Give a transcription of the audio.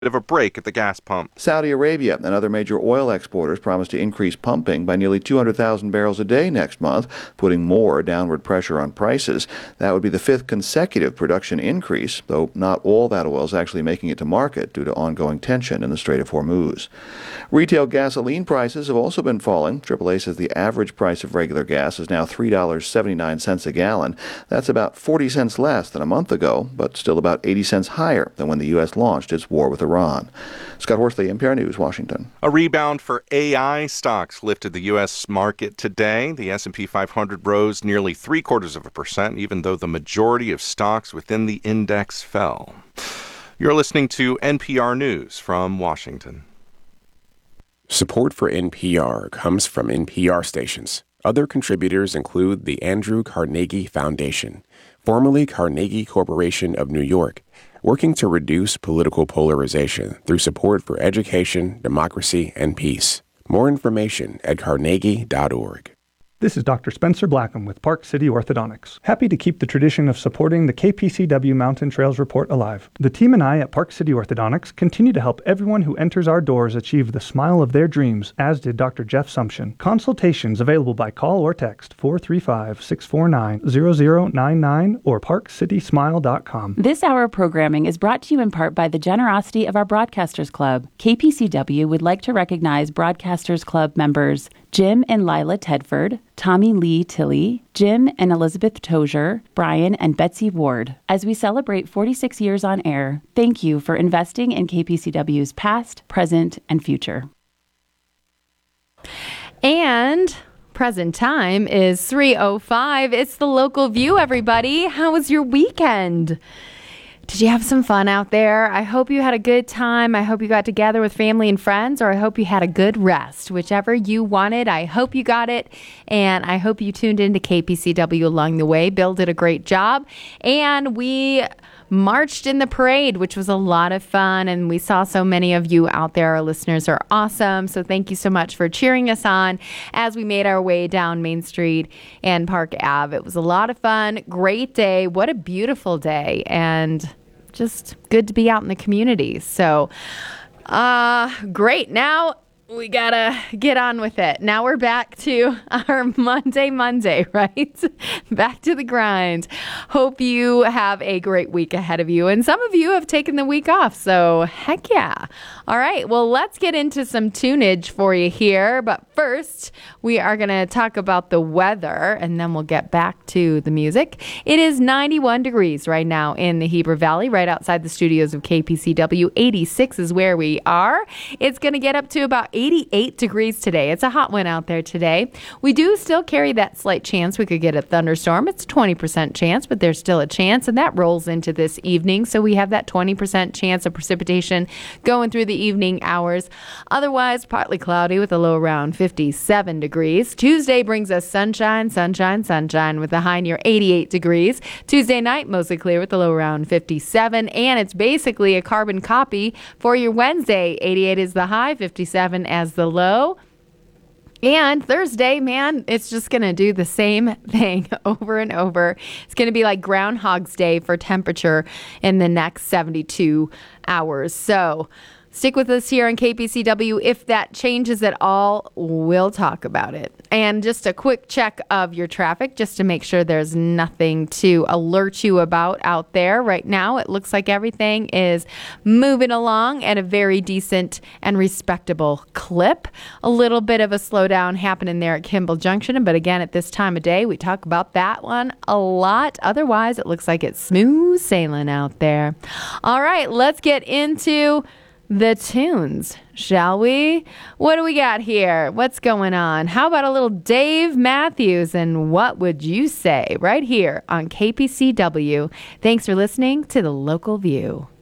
of a break at the gas pump. Saudi Arabia and other major oil exporters promise to increase pumping by nearly 200,000 barrels a day next month, putting more downward pressure on prices. That would be the fifth consecutive production increase, though not all that oil is actually making it to market due to ongoing tension in the Strait of Hormuz. Retail gasoline prices have also been falling. AAA says the average price of regular gas is now $3.79 a gallon. That's about 40 cents less than a month ago, but still about 80 cents higher than when the U.S. launched its war with Iran. Scott Horsley, NPR News, Washington. A rebound for AI stocks lifted the U.S. market today. The S&P 500 rose nearly 0.75%, even though the majority of stocks within the index fell. You're listening to NPR News from Washington. Support for NPR comes from NPR stations. Other contributors include the Andrew Carnegie Foundation, formerly Carnegie Corporation of New York, working to reduce political polarization through support for education, democracy, and peace. More information at carnegie.org. This is Dr. Spencer Blackham with Park City Orthodontics. Happy to keep the tradition of supporting the KPCW Mountain Trails Report alive. The team and I at Park City Orthodontics continue to help everyone who enters our doors achieve the smile of their dreams, as did Dr. Jeff Sumption. Consultations available by call or text 435-649-0099 or parkcitysmile.com. This hour of programming is brought to you in part by the generosity of our Broadcasters Club. KPCW would like to recognize Broadcasters Club members Jim and Lila Tedford, Tommy Lee Tilley, Jim and Elizabeth Tozier, Brian and Betsy Ward. As we celebrate 46 years on air, thank you for investing in KPCW's past, present, and future. And present time is 3:05. It's the Local View, everybody. How was your weekend? Did you have some fun out there? I hope you had a good time. I hope you got together with family and friends, or I hope you had a good rest. Whichever you wanted, I hope you got it. And I hope you tuned into KPCW along the way. Bill did a great job. And we marched in the parade, which was a lot of fun. And we saw so many of you out there. Our listeners are awesome. So thank you so much for cheering us on as we made our way down Main Street and Park Ave. It was a lot of fun. Great day. What a beautiful day. And just good to be out in the community. So, great. Now we gotta get on with it. Now we're back to our Monday, right? Back to the grind. Hope you have a great week ahead of you. And some of you have taken the week off, so heck yeah. All right, well, let's get into some tunage for you here. But first, we are going to talk about the weather, and then we'll get back to the music. It is 91 degrees right now in the Heber Valley, right outside the studios of KPCW. 86 is where we are. It's going to get up to about 88 degrees today. It's a hot one out there today. We do still carry that slight chance we could get a thunderstorm. It's a 20% chance, but there's still a chance, and that rolls into this evening. So we have that 20% chance of precipitation going through the evening hours. Otherwise, partly cloudy with a low around 57 degrees. Tuesday brings us sunshine with a high near 88 degrees. Tuesday night, mostly clear with a low around 57, and it's basically a carbon copy for your Wednesday. 88 is the high, 57 as the low. And Thursday, man, it's just going to do the same thing over and over. It's going to be like Groundhog's Day for temperature in the next 72 hours. So stick with us here on KPCW. If that changes at all, we'll talk about it. And just a quick check of your traffic just to make sure there's nothing to alert you about out there. Right now, it looks like everything is moving along at a very decent and respectable clip. A little bit of a slowdown happening there at Kimball Junction. But again, at this time of day, we talk about that one a lot. Otherwise, it looks like it's smooth sailing out there. All right, let's get into the tunes, shall we? What do we got here? What's going on? How about a little Dave Matthews and What Would You Say right here on KPCW? Thanks for listening to The Local View.